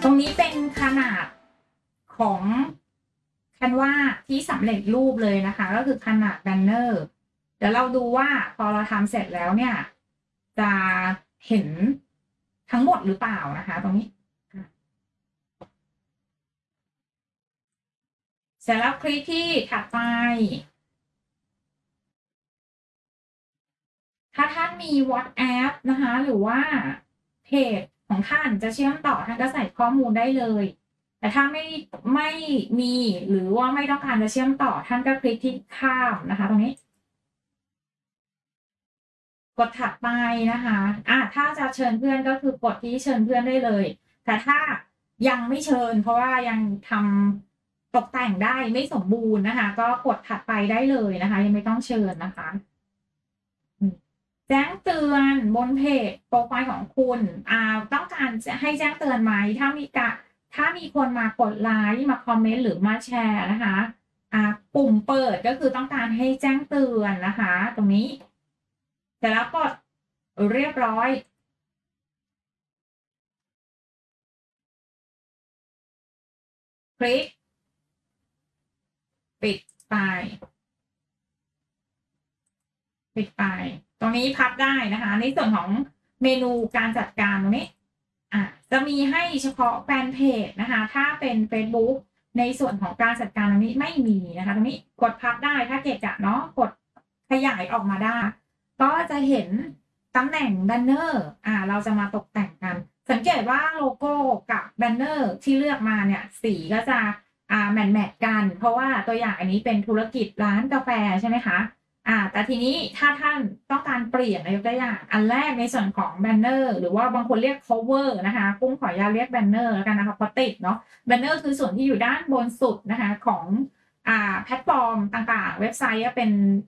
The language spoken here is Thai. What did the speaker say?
ตรงนี้เป็นขนาดของCanvaที่สำเร็จรูปเลยนะคะ ก็คือขนาดแบนเนอร์เดี๋ยวเราดูว่าพอเราทำเสร็จแล้วเนี่ยจะเห็นทั้งหมดหรือเปล่านะคะตรงนี้เสร็จแล้วคลิกที่ถัดไปถ้าท่านมี WhatsApp นะคะหรือว่าเพจของท่านจะเชื่อมต่อท่านก็ใส่ข้อมูลได้เลยแต่ถ้าไม่มีหรือว่าไม่ต้องการจะเชื่อมต่อท่านก็คลิกที่ข้ามนะคะตรงนี้กดถัดไปนะคะถ้าจะเชิญเพื่อนก็คือกดที่เชิญเพื่อนได้เลยแต่ถ้ายังไม่เชิญเพราะว่ายังทำตกแต่งได้ไม่สมบูรณ์นะคะก็กดถัดไปได้เลยนะคะยังไม่ต้องเชิญนะคะแจ้งเตือนบนเพจโปรไฟล์ของคุณต้องการจะให้แจ้งเตือนไหมถ้ามีคนมากดไลค์มาคอมเมนต์หรือมาแชร์นะคะปุ่มเปิดก็คือต้องการให้แจ้งเตือนนะคะตรงนี้เสร็จแล้วกดเรียบร้อยคลิกปิดไปตรงนี้พับได้นะคะในส่วนของเมนูการจัดการตรงนี้จะมีให้เฉพาะแฟนเพจนะคะถ้าเป็น Facebook ในส่วนของการจัดการตรงนี้ไม่มีนะคะตรงนี้กดพับได้ถ้าเกะกะเนาะกดขยายออกมาได้ก็จะเห็นตำแหน่งแบนเนอร์เราจะมาตกแต่งกันสังเกตว่าโลโก้กับแบนเนอร์ที่เลือกมาเนี่ยสีก็จะแมทกันเพราะว่าตัวอย่างอันนี้เป็นธุรกิจร้านกาแฟใช่ไหมคะแต่ทีนี้ถ้าท่านต้องการเปลี่ยนยกตัวอย่างอันแรกในส่วนของแบนเนอร์หรือว่าบางคนเรียก cover นะคะกุ้งขออนุญาตเรียกแบนเนอร์แล้วกันนะคะเพราะติดเนาะแบนเนอร์คือส่วนที่อยู่ด้านบนสุดนะคะของแพลตฟอร์มต่างๆเว็บไซต์เป็น